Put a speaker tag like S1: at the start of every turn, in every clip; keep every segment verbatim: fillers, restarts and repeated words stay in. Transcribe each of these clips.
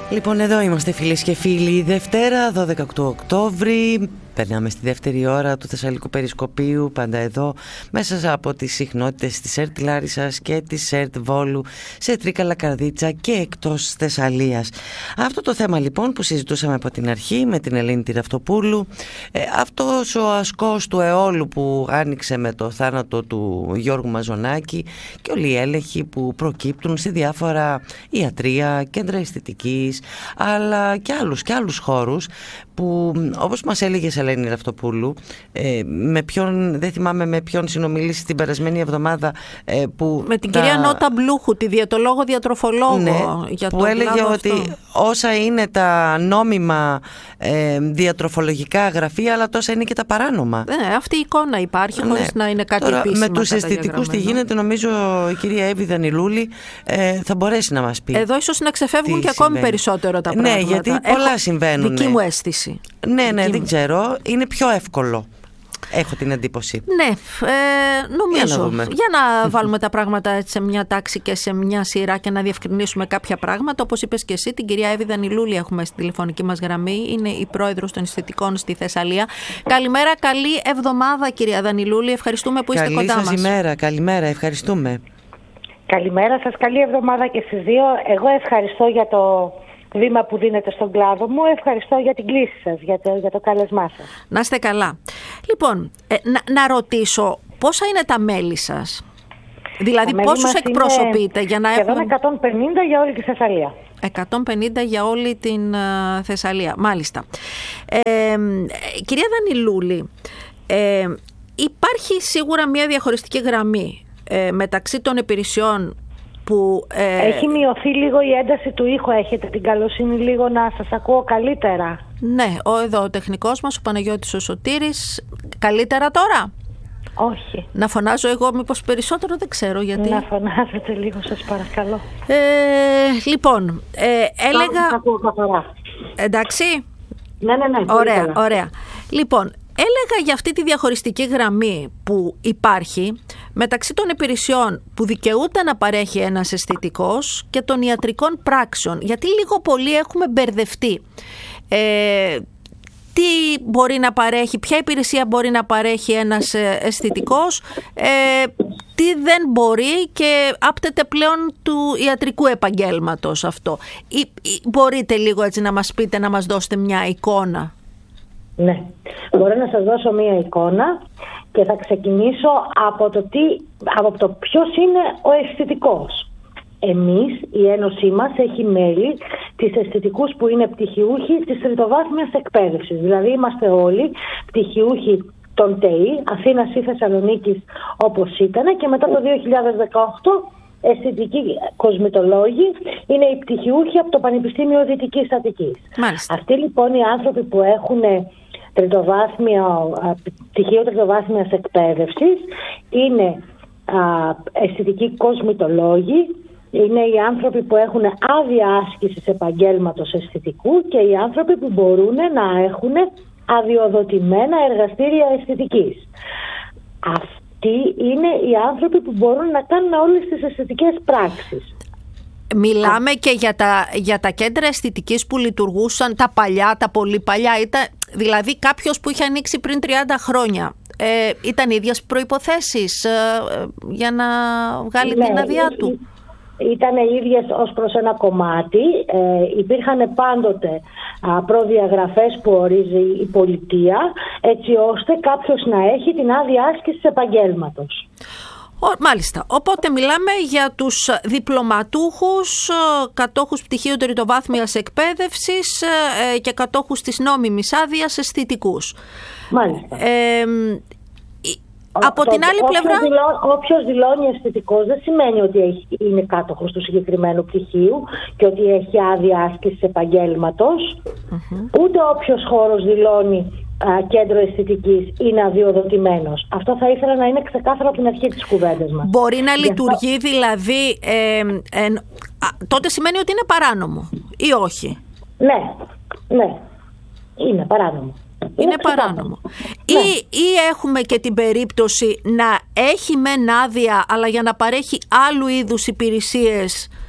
S1: Λοιπόν, εδώ είμαστε φίλες και φίλοι. Δευτέρα, δώδεκα του Οκτώβρη. Περνάμε στη δεύτερη ώρα του Θεσσαλικού Περισκοπίου, πάντα εδώ, μέσα από τις συχνότητες της ΕΡΤ Λάρισσας και της ΕΡΤ Βόλου, σε Τρίκαλα, Καρδίτσα και εκτός Θεσσαλίας. Αυτό το θέμα λοιπόν που συζητούσαμε από την αρχή με την Ελένη Τυραυτοπούλου, ε, αυτός ο ασκός του αιώλου που άνοιξε με το θάνατο του Γιώργου Μαζονάκη και όλοι οι έλεγχοι που προκύπτουν σε διάφορα ιατρεία, κέντρα αισθητικής, αλλά και άλλους και άλλους χώρους που, όπως μας έλεγες Ελένη Τυραυτοπούλου, ε, με ποιον, δεν θυμάμαι με ποιον συνομιλήσει την περασμένη εβδομάδα, ε, που
S2: με την
S1: τα...
S2: κυρία Νότα Μπλούχου, τη διαιτολόγο διατροφολόγο,
S1: ναι,
S2: για
S1: που
S2: το
S1: έλεγε ότι
S2: αυτό. Όσα
S1: είναι τα νόμιμα ε, διατροφολογικά γραφεία, αλλά τόσα είναι και τα παράνομα.
S2: Ναι, αυτή η εικόνα υπάρχει, ναι, χωρίς να είναι κάτι
S1: τώρα,
S2: επίσημα.
S1: Με τους αισθητικούς τι γίνεται, νομίζω η κυρία Εύη Δανιλούλη ε, θα μπορέσει να μας πει.
S2: Εδώ ίσως να ξεφεύγουν και ακόμη περισσότερο τα πράγματα.
S1: Ναι, γιατί πολλά Έχω συμβαίνουν.
S2: Δική μου αίσθηση.
S1: Ναι, ναι,
S2: δική
S1: δεν
S2: μου.
S1: ξέρω. Είναι πιο εύκολο. Έχω την εντύπωση.
S2: Ναι, ε, νομίζω.
S1: Για να,
S2: για να βάλουμε τα πράγματα σε μια τάξη και σε μια σειρά και να διευκρινίσουμε κάποια πράγματα. Όπως είπες και εσύ, την κυρία Εύη Δανιλούλη έχουμε στη τηλεφωνική μας γραμμή. Είναι η πρόεδρος των αισθητικών στη Θεσσαλία. Καλημέρα, καλή εβδομάδα κυρία Δανιλούλη. Ευχαριστούμε που είστε
S1: καλή
S2: κοντά μας.
S1: Καλή σας ημέρα, καλημέρα, ευχαριστούμε.
S3: Καλημέρα σας, καλή εβδομάδα και στις δύο. Εγώ ευχαριστώ για το βήμα που δίνετε στον κλάδο μου. Ευχαριστώ για την κλήση σας, για το, για το κάλεσμά σας.
S2: Να είστε καλά. Λοιπόν, ε, να, να ρωτήσω, πόσα είναι τα μέλη σας? Δηλαδή πόσους εκπροσωπείτε? Για να
S3: σχεδόν
S2: έχουμε...
S3: εκατόν πενήντα για όλη τη Θεσσαλία.
S2: εκατόν πενήντα για όλη την uh, Θεσσαλία, μάλιστα. Ε, ε, κυρία Δανιλούλη, ε, υπάρχει σίγουρα μια διαχωριστική γραμμή ε, μεταξύ των υπηρεσιών που, ε...
S3: έχει μειωθεί λίγο η ένταση του ήχου. Έχετε την καλοσύνη λίγο να σας ακούω καλύτερα?
S2: Ναι, ο, εδώ ο τεχνικός μας, ο Παναγιώτης ο Σωτήρης. Καλύτερα τώρα?
S3: Όχι.
S2: Να φωνάζω εγώ μήπως περισσότερο? Δεν ξέρω γιατί.
S3: Να φωνάζετε λίγο σας παρακαλώ.
S2: ε, Λοιπόν, ε, έλεγα...
S3: Σας ακούω καθαρά.
S2: Εντάξει.
S3: Ναι, ναι, ναι.
S2: Ωραία, ωραία. Λοιπόν, έλεγα για αυτή τη διαχωριστική γραμμή που υπάρχει μεταξύ των υπηρεσιών που δικαιούται να παρέχει ένας αισθητικός και των ιατρικών πράξεων, γιατί λίγο πολύ έχουμε μπερδευτεί. Ε, τι μπορεί να παρέχει, ποια υπηρεσία μπορεί να παρέχει ένας αισθητικός, ε, τι δεν μπορεί και άπτεται πλέον του ιατρικού επαγγέλματος αυτό. Ή, ή μπορείτε λίγο έτσι να μας πείτε, να μας δώσετε μια εικόνα?
S3: Ναι, μπορώ να σας δώσω μία εικόνα και θα ξεκινήσω από το, τι, από το ποιος είναι ο αισθητικός. Εμείς, η Ένωσή μας έχει μέλη της αισθητικούς που είναι πτυχιούχοι της τριτοβάθμιας εκπαίδευσης. Δηλαδή είμαστε όλοι πτυχιούχοι των ΤΕΙ, Αθήνας ή Θεσσαλονίκης όπως ήταν, και μετά το δύο χιλιάδες δεκαοκτώ αισθητικοί κοσμητολόγοι είναι οι πτυχιούχοι από το Πανεπιστήμιο Δυτικής Αττικής.
S2: Μάλιστα.
S3: Αυτοί λοιπόν οι άνθρωποι που έχουν τριτοβάθμια, πτυχίο τριτοβάθμιας εκπαίδευσης είναι α, αισθητικοί κοσμητολόγοι, είναι οι άνθρωποι που έχουν άδεια άσκησης επαγγέλματος αισθητικού και οι άνθρωποι που μπορούν να έχουν αδειοδοτημένα εργαστήρια αισθητικής. Αυτοί είναι οι άνθρωποι που μπορούν να κάνουν όλες τις αισθητικές πράξεις.
S2: Μιλάμε και για τα, για τα κέντρα αισθητικής που λειτουργούσαν τα παλιά, τα πολύ παλιά. Ήταν, δηλαδή κάποιος που είχε ανοίξει πριν τριάντα χρόνια. Ε, ήταν ίδιες προϋποθέσεις ε, για να βγάλει ναι, την άδειά του?
S3: Ήταν ίδιες ως προς ένα κομμάτι. Ε, υπήρχαν πάντοτε α, προδιαγραφές που ορίζει η πολιτεία, έτσι ώστε κάποιος να έχει την άδεια άσκησης επαγγέλματος.
S2: Μάλιστα. Οπότε μιλάμε για τους διπλωματούχους, κατόχους πτυχίου τριτοβάθμιας εκπαίδευσης και κατόχους της νόμιμης άδειας αισθητικούς.
S3: Μάλιστα.
S2: Ε, από
S3: το,
S2: την άλλη
S3: όποιος
S2: πλευρά...
S3: Δηλώ, όποιος δηλώνει αισθητικός δεν σημαίνει ότι έχει, είναι κάτοχος του συγκεκριμένου πτυχίου και ότι έχει άδεια άσκησης επαγγέλματος. Mm-hmm. Ούτε όποιος χώρος δηλώνει α, κέντρο αισθητικής είναι αδειοδοτημένος. Αυτό θα ήθελα να είναι ξεκάθαρο από την αρχή της κουβέντας μας.
S2: Μπορεί να Γι λειτουργεί αυτό... δηλαδή... Ε, ε, ε, τότε σημαίνει ότι είναι παράνομο ή όχι?
S3: Ναι, ναι. Είναι παράνομο.
S2: Είναι, είναι παράνομο. Ναι. Ή, ή έχουμε και την περίπτωση να έχει μεν άδεια, αλλά για να παρέχει άλλου είδους υπηρεσίες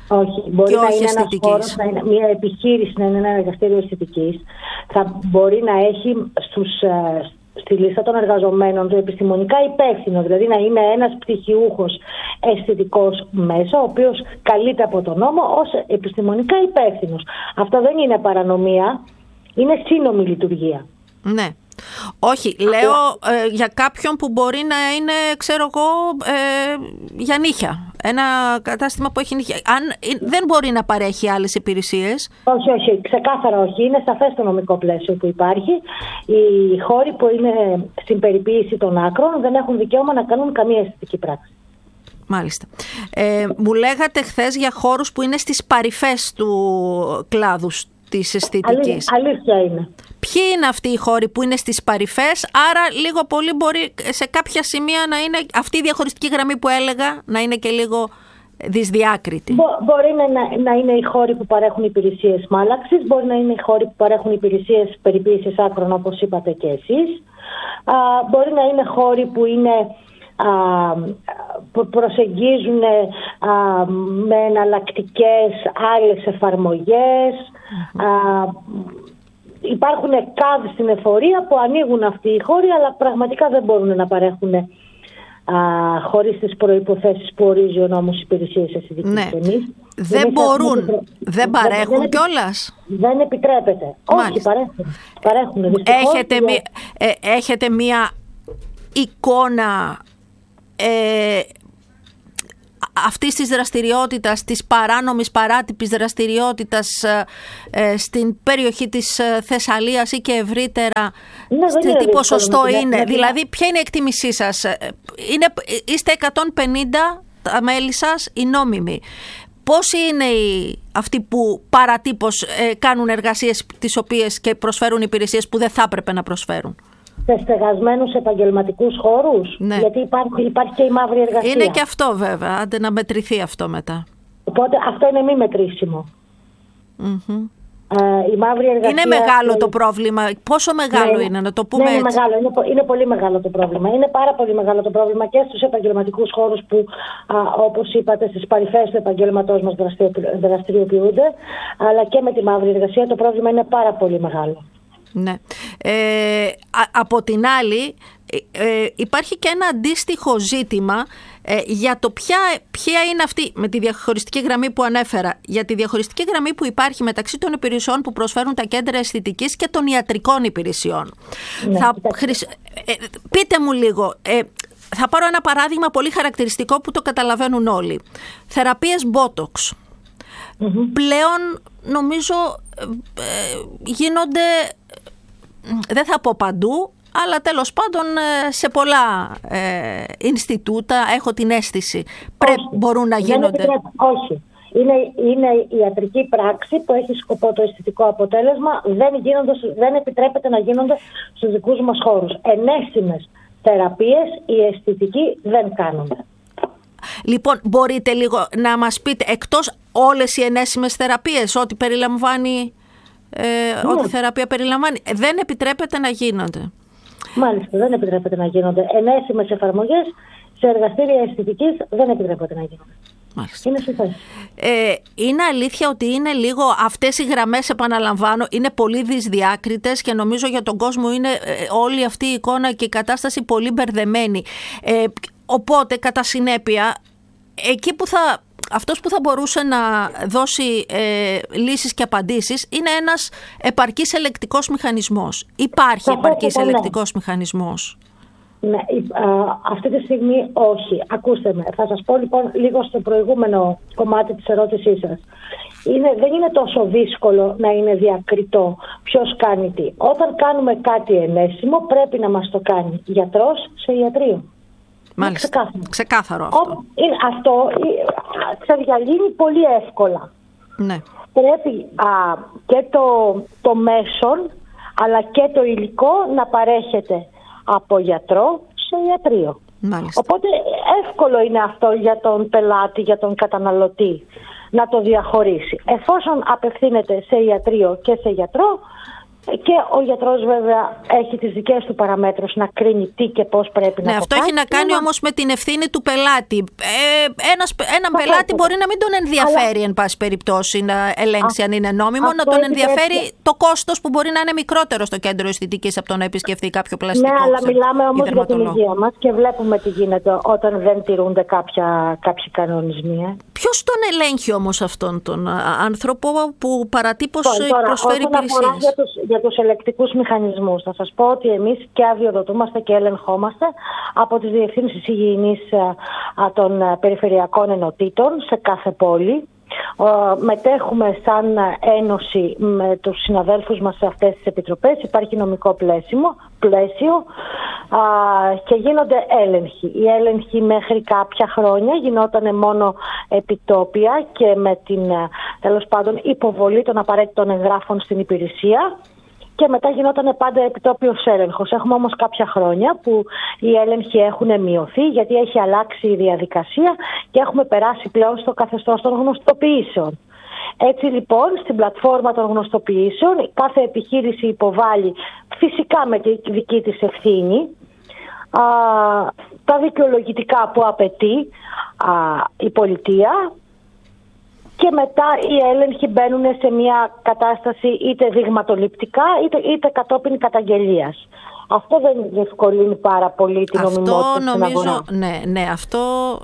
S3: Όχι, μπορεί να είναι ένας χώρος, να είναι μια επιχείρηση, να είναι ένα εργαστήριο αισθητικής. Θα μπορεί να έχει στους, στη λίστα των εργαζομένων του επιστημονικά υπεύθυνο, δηλαδή να είναι ένας πτυχιούχος αισθητικός μέσα, ο οποίος καλείται από τον νόμο ως επιστημονικά υπεύθυνος. Αυτό δεν είναι παρανομία, είναι σύνομη λειτουργία.
S2: Ναι. Όχι, λέω ε, για κάποιον που μπορεί να είναι, ξέρω εγώ, ε, για νύχια. Ένα κατάστημα που έχει νύχια. Αν δεν μπορεί να παρέχει άλλες υπηρεσίες.
S3: Όχι, όχι, ξεκάθαρα όχι. Είναι σαφές το νομικό πλαίσιο που υπάρχει. Οι χώροι που είναι στην περιποίηση των άκρων δεν έχουν δικαίωμα να κάνουν καμία αισθητική πράξη.
S2: Μάλιστα. Ε, μου λέγατε χθες για χώρους που είναι στις παρυφές του κλάδου της αισθητικής.
S3: Αλή, αλήθεια είναι.
S2: Ποιοι είναι αυτοί οι χώροι που είναι στις παρυφές, άρα λίγο πολύ μπορεί σε κάποια σημεία να είναι αυτή η διαχωριστική γραμμή που έλεγα, να είναι και λίγο δυσδιάκριτη. Μπο,
S3: μπορεί να, να είναι οι χώροι που παρέχουν υπηρεσίες μάλαξης, μπορεί να είναι οι χώροι που παρέχουν υπηρεσίες περιποίησης άκρων, όπως είπατε και εσείς. Α, μπορεί να είναι χώροι που είναι... Α, που προσεγγίζουν α, με εναλλακτικές άλλες εφαρμογές. Mm-hmm. Α, υπάρχουν κάδ στην εφορία που ανοίγουν αυτοί οι χώροι, αλλά πραγματικά δεν μπορούν να παρέχουν α, χωρίς τις προϋποθέσεις που ορίζει ο νόμος υπηρεσίες αισθητικής.
S2: Ναι. Δεν μπορούν, έχουμε... δεν παρέχουν δεν, κιόλας.
S3: Δεν επιτρέπεται. Μάλιστα. Όχι, παρέχουν. παρέχουν
S2: έχετε, μία, ε, έχετε μία εικόνα ε, αυτής της δραστηριότητας, της παράνομης παράτυπης δραστηριότητας ε, στην περιοχή της Θεσσαλίας ή και ευρύτερα,
S3: ναι,
S2: τι ποσοστό είναι, είναι. Δηλαδή ποια είναι η εκτίμησή σας? Είναι, είστε εκατόν πενήντα τα μέλη σας οι νόμιμοι. Πόσοι είναι οι, αυτοί που παρατύπως ε, κάνουν εργασίες τις οποίες και προσφέρουν υπηρεσίες που δεν θα έπρεπε να προσφέρουν?
S3: Σε στεγασμένους επαγγελματικούς χώρους, ναι. Γιατί υπάρχει, υπάρχει και η μαύρη εργασία.
S2: Είναι και αυτό βέβαια, άντε να μετρηθεί αυτό μετά.
S3: Οπότε αυτό είναι μη μετρήσιμο.
S2: Mm-hmm.
S3: Ε, η μαύρη εργασία...
S2: Είναι μεγάλο και... το πρόβλημα. Πόσο μεγάλο ναι, είναι, να το πούμε
S3: ναι,
S2: έτσι?
S3: Είναι, μεγάλο, είναι, είναι πολύ μεγάλο το πρόβλημα. Είναι πάρα πολύ μεγάλο το πρόβλημα και στους επαγγελματικούς χώρους που, α, όπως είπατε, στις παρυφές του επαγγέλματός μας δραστηριοποιούνται, αλλά και με τη μαύρη εργασία το πρόβλημα είναι πάρα πολύ μεγάλο.
S2: Ναι. Ε, από την άλλη ε, υπάρχει και ένα αντίστοιχο ζήτημα ε, για το ποια, ποια είναι αυτή, με τη διαχωριστική γραμμή που ανέφερα, για τη διαχωριστική γραμμή που υπάρχει μεταξύ των υπηρεσιών που προσφέρουν τα κέντρα αισθητικής και των ιατρικών υπηρεσιών. Ναι, θα, χρησ... ε, πείτε μου λίγο, ε, θα πάρω ένα παράδειγμα πολύ χαρακτηριστικό που το καταλαβαίνουν όλοι. Θεραπείες Botox. Mm-hmm. Πλέον νομίζω ε, γίνονται, δεν θα πω παντού, αλλά τέλος πάντων σε πολλά ε, Ινστιτούτα, έχω την αίσθηση, πρέπει, μπορούν να γίνονται.
S3: Όχι. Είναι, είναι η ιατρική πράξη που έχει σκοπό το αισθητικό αποτέλεσμα, δεν, γίνονται, δεν επιτρέπεται να γίνονται στους δικούς μας χώρους. Ενέσιμες θεραπείες η αισθητική δεν κάνουμε.
S2: Λοιπόν, μπορείτε λίγο να μας πείτε, εκτός όλες οι ενέσιμες θεραπείες, ό,τι περιλαμβάνει, ε, ναι. ό,τι θεραπεία περιλαμβάνει, δεν επιτρέπεται να γίνονται.
S3: Μάλιστα, δεν επιτρέπεται να γίνονται. Ενέσιμες εφαρμογές σε εργαστήρια αισθητικής δεν επιτρέπεται να γίνονται.
S2: Μάλιστα.
S3: Είναι σωστά.
S2: Ε, είναι αλήθεια ότι είναι λίγο, αυτές οι γραμμές, επαναλαμβάνω, είναι πολύ δυσδιάκριτες και νομίζω για τον κόσμο είναι ε, όλη αυτή η εικόνα και η κατάσταση πολύ μπερδεμένη. Ε, οπότε, κατά συνέπεια, εκεί που θα, αυτός που θα μπορούσε να δώσει ε, λύσεις και απαντήσεις είναι ένας επαρκής ελεκτικός μηχανισμός. Υπάρχει επαρκής ελεκτικός μηχανισμός?
S3: Ναι, α, αυτή τη στιγμή όχι. Ακούστε με. Θα σας πω λοιπόν λίγο στο προηγούμενο κομμάτι της ερώτησής σας. Είναι, δεν είναι τόσο δύσκολο να είναι διακριτό ποιος κάνει τι. Όταν κάνουμε κάτι ενέσιμο πρέπει να μας το κάνει γιατρός σε ιατρείο.
S2: Μάλιστα. Ξεκάθαρο. Ξεκάθαρο αυτό. Ο,
S3: είναι, αυτό ξεδιαλύνει πολύ εύκολα.
S2: Ναι.
S3: Πρέπει α, και το, το μέσον αλλά και το υλικό να παρέχεται από γιατρό σε ιατρείο.
S2: Μάλιστα.
S3: Οπότε εύκολο είναι αυτό για τον πελάτη, για τον καταναλωτή να το διαχωρίσει. Εφόσον απευθύνεται σε ιατρείο και σε γιατρό, Και ο γιατρός βέβαια έχει τις δικές του παραμέτρους να κρίνει τι και πώς πρέπει
S2: ναι,
S3: να
S2: αυτό
S3: κάνει.
S2: έχει να κάνει
S3: να... όμως
S2: με την ευθύνη του πελάτη. Ε, ένας, έναν Μα πελάτη αυτό. Μπορεί να μην τον ενδιαφέρει, αλλά... εν πάση περιπτώσει, να ελέγξει Α, αν είναι νόμιμο, να τον ενδιαφέρει έτσι. Το κόστος που μπορεί να είναι μικρότερο στο κέντρο αισθητικής από το να επισκεφθεί κάποιο πλαστικό.
S3: Ναι, αλλά μιλάμε όμως για την υγεία μας και βλέπουμε τι γίνεται όταν δεν τηρούνται κάποια, κάποιοι κανονισμοί.
S2: Ποιος τον ελέγχει όμως αυτόν τον άνθρωπο που παρατύπως προσφέρει υπηρεσίες?
S3: Όσον αφορά για τους, για τους ελεκτικούς μηχανισμούς, θα σας πω ότι εμείς και αδειοδοτούμαστε και ελεγχόμαστε από τις διευθύνσεις υγιεινής των περιφερειακών ενωτήτων σε κάθε πόλη. Μετέχουμε σαν ένωση με τους συναδέλφους μας σε αυτές τις επιτροπές. Υπάρχει νομικό πλαίσιο, πλαίσιο α, και γίνονται έλεγχοι. Οι έλεγχοι μέχρι κάποια χρόνια γινόταν μόνο επιτόπια και με την τέλος πάντων υποβολή των απαραίτητων εγγράφων στην υπηρεσία. Και μετά γινόταν πάντα επιτόπιος έλεγχος. Έχουμε όμως κάποια χρόνια που οι έλεγχοι έχουν μειωθεί γιατί έχει αλλάξει η διαδικασία και έχουμε περάσει πλέον στο καθεστώς των γνωστοποιήσεων. Έτσι λοιπόν στην πλατφόρμα των γνωστοποιήσεων κάθε επιχείρηση υποβάλλει φυσικά με τη δική της ευθύνη α, τα δικαιολογητικά που απαιτεί α, η πολιτεία. Και μετά οι έλεγχοι μπαίνουν σε μια κατάσταση είτε δειγματοληπτικά είτε, είτε κατόπιν καταγγελίας. Αυτό δεν διευκολύνει πάρα πολύ την
S2: αυτό
S3: νομιμότητα
S2: νομίζω,
S3: στην αγορά.
S2: Ναι, ναι, αυτό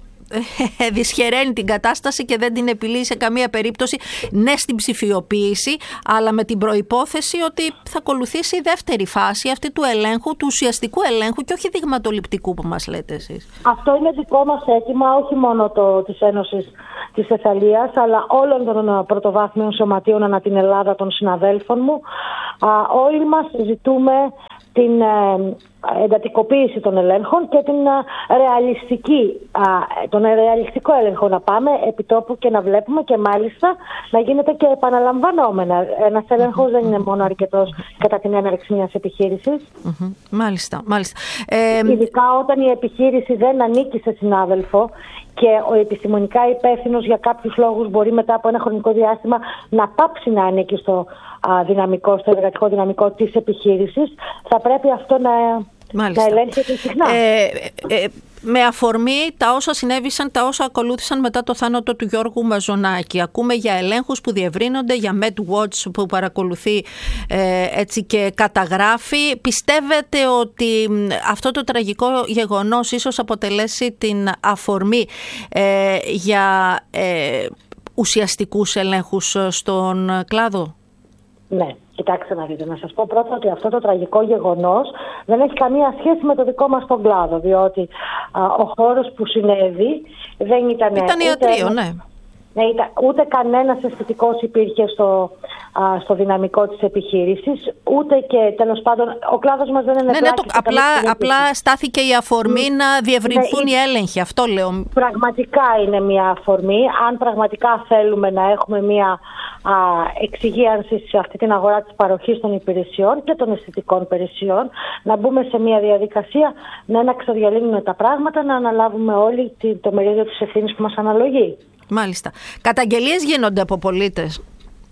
S2: δυσχεραίνει την κατάσταση και δεν την επιλύει σε καμία περίπτωση. Ναι, στην ψηφιοποίηση, αλλά με την προϋπόθεση ότι θα ακολουθήσει η δεύτερη φάση αυτή του ελέγχου, του ουσιαστικού ελέγχου και όχι δειγματοληπτικού που μας λέτε εσείς. Αυτό είναι δικό μας αίτημα, όχι μόνο το, της Ένωσης της Θεσσαλίας, αλλά όλων των πρωτοβάθμιων σωματείων ανά την Ελλάδα, των συναδέλφων μου. Α, όλοι μας ζητούμε την ε, εντατικοποίηση των ελέγχων και την ε, ρεαλιστική, α, τον ρεαλιστικό έλεγχο να πάμε επί τόπου και να βλέπουμε και μάλιστα να γίνεται και επαναλαμβανόμενα. Ένας έλεγχος mm-hmm. δεν είναι μόνο αρκετός κατά την έναρξη μιας επιχείρησης. Mm-hmm. Μάλιστα, μάλιστα. Ε,
S3: Ειδικά όταν η επιχείρηση δεν ανήκει σε συνάδελφο και ο επιστημονικά υπεύθυνος για κάποιους λόγους μπορεί μετά από ένα χρονικό διάστημα να πάψει να ανήκει στο α, δυναμικό, στο εργατικό δυναμικό της επιχείρησης, θα πρέπει αυτό να, να ελέγχεται συχνά. Ε,
S2: ε, με αφορμή τα όσα συνέβησαν, τα όσα ακολούθησαν μετά το θάνατο του Γιώργου Μαζονάκη. Ακούμε για ελέγχους που διευρύνονται, για MedWatch που παρακολουθεί ε, έτσι και καταγράφει. Πιστεύετε ότι αυτό το τραγικό γεγονός ίσως αποτελέσει την αφορμή ε, για ε, ουσιαστικούς ελέγχους στον κλάδο?
S3: Ναι. Κοιτάξτε να δείτε, να σας πω πρώτα ότι αυτό το τραγικό γεγονός δεν έχει καμία σχέση με το δικό μας τον κλάδο, διότι α, ο χώρος που συνέβη δεν ήταν...
S2: Ήταν ιατρείο,
S3: ούτε,
S2: ναι.
S3: Ναι, ήταν, ούτε κανένας αισθητικός υπήρχε στο, α, στο δυναμικό της επιχείρησης, ούτε και τέλος πάντων ο κλάδος μας δεν είναι...
S2: Ναι, ναι, το, απλά, απλά στάθηκε η αφορμή mm. να διευρυνθούν ναι, οι έλεγχοι, αυτό λέω.
S3: Πραγματικά είναι μια αφορμή, αν πραγματικά θέλουμε να έχουμε μια α, εξυγίανση σε αυτή την αγορά της παροχής των υπηρεσιών και των αισθητικών υπηρεσιών, να μπούμε σε μια διαδικασία να, να ξεδιαλύνουμε τα πράγματα, να αναλάβουμε όλοι το μερίδιο της ευθύνης που μας αναλογεί.
S2: Μάλιστα. Καταγγελίες γίνονται από πολίτες?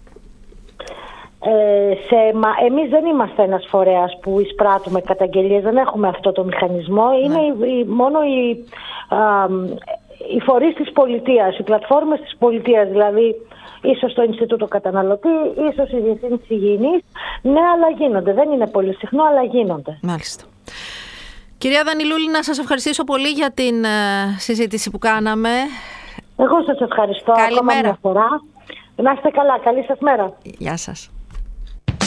S3: Ε, σε, μα, εμείς δεν είμαστε ένας φορέας που εισπράττουμε καταγγελίες, δεν έχουμε αυτό το μηχανισμό. Είναι ναι. η, η, μόνο οι, α, οι φορείς της πολιτείας, οι πλατφόρμες της πολιτείας, δηλαδή ίσως το Ινστιτούτο Καταναλωτή, ίσως η Διευθύνση Υγιεινής. Ναι, αλλά γίνονται. Δεν είναι πολύ συχνό, αλλά γίνονται.
S2: Μάλιστα. Κυρία Δανιλούλη, να σας ευχαριστήσω πολύ για την uh, συζήτηση που κάναμε.
S3: Εγώ σας ευχαριστώ.
S2: Καλημέρα.
S3: Ακόμα μια φορά. Να είστε καλά. Καλή σας μέρα.
S2: Γεια σας.